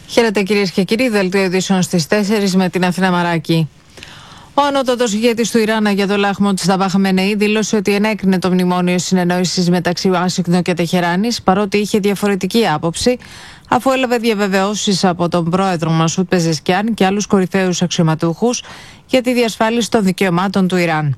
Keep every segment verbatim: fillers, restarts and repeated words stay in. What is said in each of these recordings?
Χαίρετε κυρίες και κύριοι, δελτίο ειδήσεων στις τέσσερις με την Αθήνα Μαράκη. Ο ανώτατος ηγέτης του Ιράν, Αγιατολάχ Μοτζταμπά Χαμενεή, δήλωσε ότι ενέκρινε το μνημόνιο συνεννόησης μεταξύ Ουάσιγκτον και Τεχεράνης, παρότι είχε διαφορετική άποψη, αφού έλαβε διαβεβαιώσεις από τον πρόεδρο Μασούτ Πεζεσκιάν και άλλους κορυφαίους αξιωματούχους για τη διασφάλιση των δικαιωμάτων του Ιράν.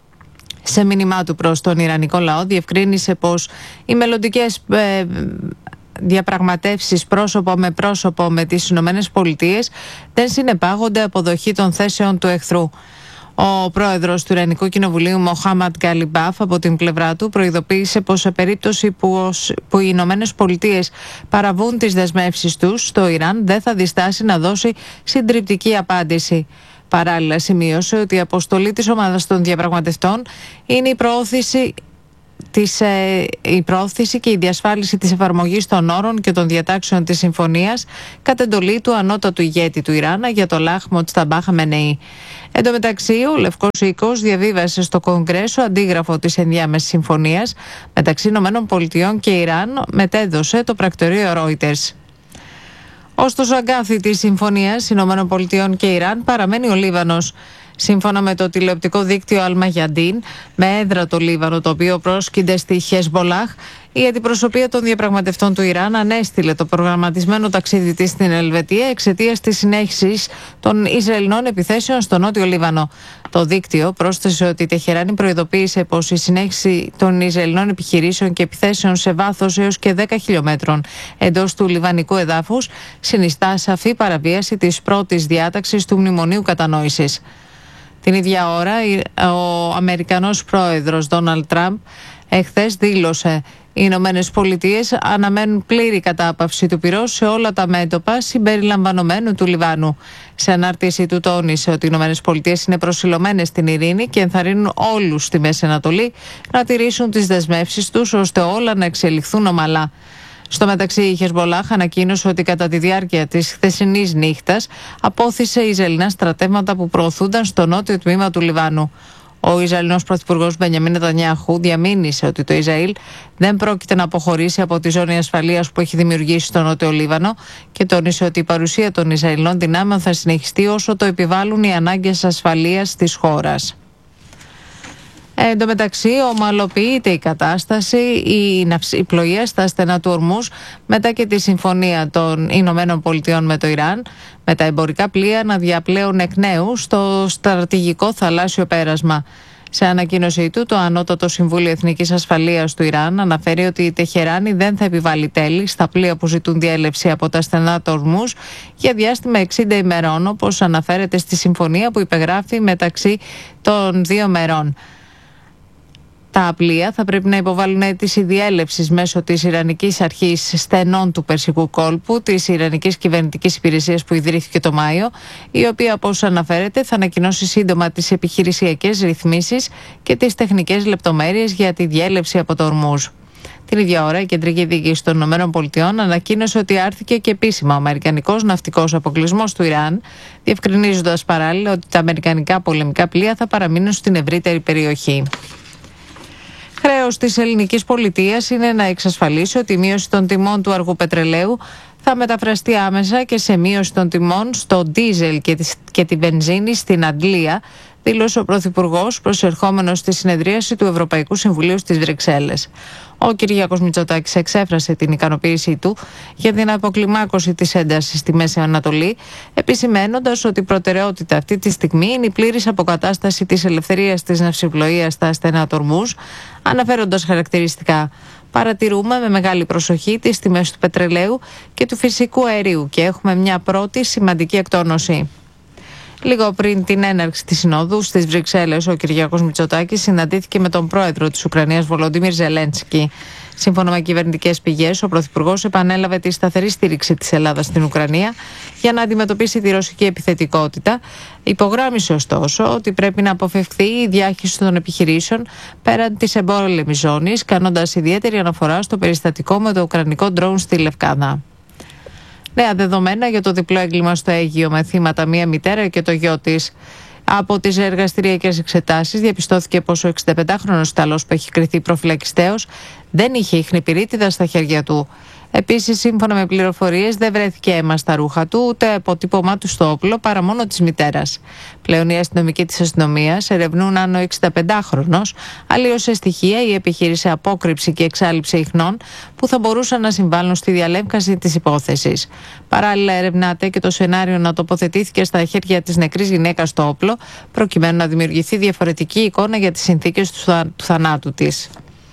Σε μήνυμά του προς τον Ιρανικό λαό, διευκρίνησε πως οι μελλοντικές ε, διαπραγματεύσεις πρόσωπο με πρόσωπο με τις Ηνωμένες Πολιτείες δεν συνεπάγονται αποδοχή των θέσεων του εχθρού. Ο πρόεδρος του Ιρανικού Κοινοβουλίου, Μοχάμαντ Γκαλιμπάφ, από την πλευρά του προειδοποίησε πως σε περίπτωση που, που οι Ηνωμένες Πολιτείες παραβούν τις δεσμεύσεις τους στο Ιράν, δεν θα διστάσει να δώσει συντριπτική απάντηση. Παράλληλα, σημείωσε ότι η αποστολή της ομάδας των διαπραγματευτών είναι η προώθηση Της, ε, η πρόθεση και η διασφάλιση της εφαρμογής των όρων και των διατάξεων της συμφωνίας κατ' εντολή του ανώτατου ηγέτη του Ιράν, Αγιατολάχ Μοτζταμπά Χαμενεή. Εν τω μεταξύ, ο Λευκός Οίκος διαβίβασε στο Κογκρέσο αντίγραφο της ενδιάμεσης συμφωνίας μεταξύ ΗΠΑ και Ιράν, μετέδωσε το πρακτορείο Reuters. Ωστόσο, αγκάθι της συμφωνίας ΗΠΑ και Ιράν παραμένει ο Λίβανος. Σύμφωνα με το τηλεοπτικό δίκτυο Αλμαγιαντίν, με έδρα το Λίβανο, το οποίο πρόσκυνται στη Χεσμπολάχ, η αντιπροσωπεία των διαπραγματευτών του Ιράν ανέστειλε το προγραμματισμένο ταξίδι της στην Ελβετία εξαιτίας της συνέχισης των Ισραηλινών επιθέσεων στο νότιο Λίβανο. Το δίκτυο πρόσθεσε ότι η Τεχεράνη προειδοποίησε πως η συνέχιση των Ισραηλινών επιχειρήσεων και επιθέσεων σε βάθος έως και δέκα χιλιόμετρων εντός του λιβανικού εδάφους συνιστά σαφή παραβίαση της πρώτης διάταξης του Μνημονίου Κατανόησης. Την ίδια ώρα, ο Αμερικανός πρόεδρος Ντόναλντ Τραμπ εχθές δήλωσε: οι Ηνωμένες Πολιτείες αναμένουν πλήρη κατάπαυση του πυρός σε όλα τα μέτωπα συμπεριλαμβανομένου του Λιβάνου. Σε ανάρτηση του τόνισε ότι οι Ηνωμένες Πολιτείες είναι προσιλωμένες στην ειρήνη και ενθαρρύνουν όλους στη Μέση Ανατολή να τηρήσουν τις δεσμεύσεις τους ώστε όλα να εξελιχθούν ομαλά. Στο μεταξύ, η Χεσμπολάχ ανακοίνωσε ότι κατά τη διάρκεια της χθεσινής νύχτας απόθησε Ισραηλινά στρατεύματα που προωθούνταν στο νότιο τμήμα του Λιβάνου. Ο Ισραηλινός Πρωθυπουργός Μπενιαμίν Νετανιάχου διαμήνυσε ότι το Ισραήλ δεν πρόκειται να αποχωρήσει από τη ζώνη ασφαλείας που έχει δημιουργήσει στο νότιο Λίβανο και τόνισε ότι η παρουσία των Ισραηλινών δυνάμεων θα συνεχιστεί όσο το επιβάλλουν οι ανάγκες ασφαλείας της χώρας. Εν τω μεταξύ, ομαλοποιείται η κατάσταση, η ναυσιπλοεία στα στενά του Ορμούζ μετά και τη συμφωνία των Ηνωμένων Πολιτειών με το Ιράν, με τα εμπορικά πλοία να διαπλέουν εκ νέου στο στρατηγικό θαλάσσιο πέρασμα. Σε ανακοίνωσή του, το Ανώτατο Συμβούλιο Εθνικής Ασφαλείας του Ιράν αναφέρει ότι η Τεχεράνη δεν θα επιβάλει τέλη στα πλοία που ζητούν διέλευση από τα στενά του Ορμούζ για διάστημα εξήντα ημερών, όπως αναφέρεται στη συμφωνία που υπεγράφει μεταξύ των δύο μερών. Τα πλοία θα πρέπει να υποβάλουν αίτηση διέλευσης μέσω της Ιρανικής Αρχής Στενών του Περσικού Κόλπου, της Ιρανικής Κυβερνητικής Υπηρεσίας που ιδρύθηκε το Μάιο, η οποία, όπως αναφέρεται, θα ανακοινώσει σύντομα τις επιχειρησιακές ρυθμίσεις και τις τεχνικές λεπτομέρειες για τη διέλευση από το Ορμούζ. Την ίδια ώρα, η Κεντρική Διοίκηση των ΗΠΑ ανακοίνωσε ότι άρθηκε και επίσημα ο αμερικανικός ναυτικός αποκλεισμός του Ιράν, διευκρινίζοντας παράλληλα ότι τα αμερικανικά πολεμικά πλοία θα παραμείνουν στην ευρύτερη περιοχή. Χρέος της ελληνικής πολιτείας είναι να εξασφαλίσει ότι η μείωση των τιμών του αργού πετρελαίου θα μεταφραστεί άμεσα και σε μείωση των τιμών στο ντίζελ και τη, και τη βενζίνη στην Αγγλία, δήλωσε ο Πρωθυπουργός προσερχόμενος στη συνεδρίαση του Ευρωπαϊκού Συμβουλίου στις Βρυξέλλες. Ο Κυριάκος Μητσοτάκης εξέφρασε την ικανοποίησή του για την αποκλιμάκωση της έντασης στη Μέση Ανατολή, επισημαίνοντας ότι η προτεραιότητα αυτή τη στιγμή είναι η πλήρης αποκατάσταση της ελευθερίας της ναυσιπλοείας στα στενά του Ορμούζ, αναφέροντας χαρακτηριστικά: παρατηρούμε με μεγάλη προσοχή τις τιμές του πετρελαίου και του φυσικού αερίου και έχουμε μια πρώτη σημαντική εκτόνωση. Λίγο πριν την έναρξη της Συνόδου στις Βρυξέλλες, ο Κυριάκος Μητσοτάκης συναντήθηκε με τον πρόεδρο της Ουκρανίας Βολοντίμιρ Ζελένσκι. Σύμφωνα με κυβερνητικές πηγές, ο Πρωθυπουργός επανέλαβε τη σταθερή στήριξη της Ελλάδας στην Ουκρανία για να αντιμετωπίσει τη ρωσική επιθετικότητα. Υπογράμμισε ωστόσο ότι πρέπει να αποφευχθεί η διάχυση των επιχειρήσεων πέραν της εμπόλεμης ζώνης, κάνοντας ιδιαίτερη αναφορά στο περιστατικό με το ουκρανικό ντρόουν στη Λευκάδα. Νέα δεδομένα για το διπλό έγκλημα στο Αίγυο με θύματα μία μητέρα και το γιο της. Από τις εργαστηριακές εξετάσεις διαπιστώθηκε πως ο εξηνταπεντάχρονος Ιταλός που έχει κριθεί προφυλακιστέως δεν είχε ιχνηπυρίτιδα στα χέρια του. Επίσης, σύμφωνα με πληροφορίες, δεν βρέθηκε αίμα στα ρούχα του, ούτε αποτύπωμά του στο όπλο, παρά μόνο της μητέρας. Πλέον οι αστυνομικοί της αστυνομίας ερευνούν αν ο εξηνταπεντάχρονος αλλίωσε στοιχεία ή επιχείρησε απόκρυψη και εξάλειψη ιχνών που θα μπορούσαν να συμβάλλουν στη διαλέμκαση της υπόθεσης. Παράλληλα, ερευνάται και το σενάριο να τοποθετήθηκε στα χέρια της νεκρής γυναίκας το όπλο, προκειμένου να δημιουργηθεί διαφορετική εικόνα για τις συνθήκες του, θα, του θανάτου της.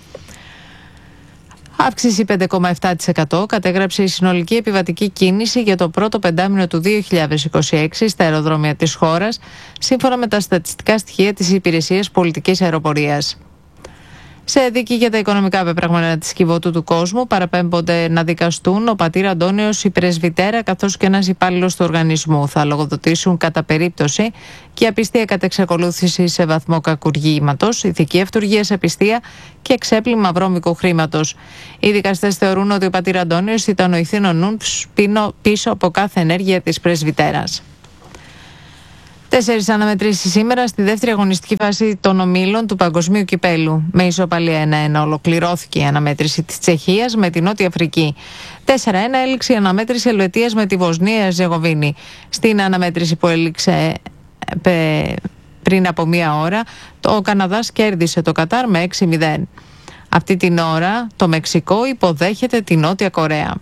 Αύξηση πέντε κόμμα επτά τοις εκατό κατέγραψε η συνολική επιβατική κίνηση για το πρώτο πεντάμηνο του δύο χιλιάδες είκοσι έξι στα αεροδρόμια της χώρας, σύμφωνα με τα στατιστικά στοιχεία της Υπηρεσίας Πολιτικής Αεροπορίας. Σε δίκη για τα οικονομικά πεπραγμένα της Κιβωτού του κόσμου παραπέμπονται να δικαστούν ο πατήρ Αντώνιος, η πρεσβυτέρα καθώς και ένας υπάλληλος του οργανισμού. Θα λογοδοτήσουν κατά περίπτωση και απιστία κατά εξακολούθηση σε βαθμό κακουργήματος, ηθική αυτουργία σε απιστία και ξέπλυμα βρώμικου χρήματος. Οι δικαστές θεωρούν ότι ο πατήρ Αντώνιος ήταν ο ηθήνων νουν πίσω από κάθε ενέργεια της πρεσβυτέρας. Τέσσερις αναμετρήσεις σήμερα στη δεύτερη αγωνιστική φάση των ομίλων του Παγκοσμίου Κυπέλου. Με ισοπαλία ένα ένα ολοκληρώθηκε η αναμέτρηση της Τσεχίας με την Νότια Αφρική. τέσσερα ένα έληξε η αναμέτρηση Ελβετίας με τη Βοσνία Ζεγοβίνη. Στην αναμέτρηση που έληξε πριν από μία ώρα, ο Καναδάς κέρδισε το Κατάρ με έξι μηδέν. Αυτή την ώρα το Μεξικό υποδέχεται τη Νότια Κορέα.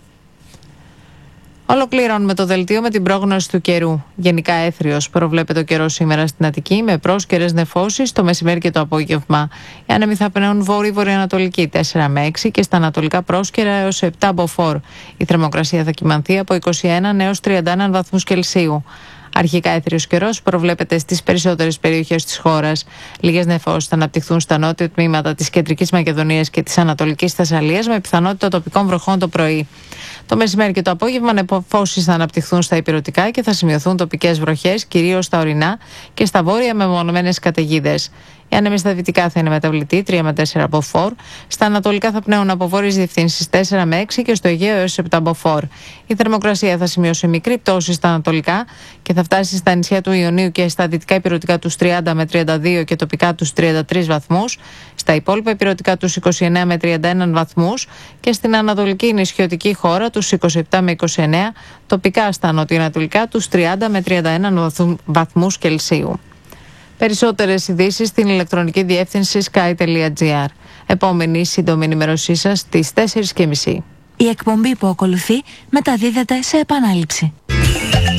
Ολοκληρώνουμε το δελτίο με την πρόγνωση του καιρού. Γενικά έθριος προβλέπεται ο καιρός σήμερα στην Αττική με πρόσκαιρες νεφώσεις το μεσημέρι και το απόγευμα. Οι άνεμοι θα πνέουν βόρειο-βορειοανατολική τέσσερα με έξι και στα ανατολικά πρόσκαιρα έως επτά μποφόρ. Η θερμοκρασία θα κυμανθεί από είκοσι ένα έως τριάντα ένα βαθμούς Κελσίου. Αρχικά έθριος καιρός προβλέπεται στις περισσότερες περιοχές της χώρας. Λίγες νεφώσεις θα αναπτυχθούν στα νότια τμήματα της Κεντρικής Μακεδονίας και της Ανατολικής Θεσσαλίας με πιθανότητα τοπικών βροχών το πρωί. Το μεσημέρι και το απόγευμα νεφώσεις θα αναπτυχθούν στα ηπειρωτικά και θα σημειωθούν τοπικές βροχές, κυρίως στα ορεινά και στα βόρεια με μεμονωμένες καταιγίδες. Οι άνεμοι στα δυτικά θα είναι μεταβλητοί τρία με τέσσερα μποφόρ. Στα ανατολικά θα πνέουν από βόρειες διευθύνσεις τέσσερα με έξι και στο Αιγαίο έως επτά μποφόρ. Η θερμοκρασία θα σημειώσει μικρή πτώση στα ανατολικά και θα φτάσει στα νησιά του Ιωνίου και στα δυτικά ηπειρωτικά τους τριάντα με τριάντα δύο και τοπικά τους τριάντα τρεις βαθμούς. Στα υπόλοιπα ηπειρωτικά τους είκοσι εννέα με τριάντα ένα βαθμούς και στην ανατολική νησιωτική χώρα τους είκοσι επτά με είκοσι εννέα, τοπικά στα νοτιοανατολικά τους τριάντα με τριάντα ένα βαθμούς Κελσίου. Περισσότερες ειδήσεις στην ηλεκτρονική διεύθυνση sky τελεία gr. Επόμενη σύντομη ενημέρωσή σας στις τέσσερις και μισή. Η εκπομπή που ακολουθεί μεταδίδεται σε επανάληψη.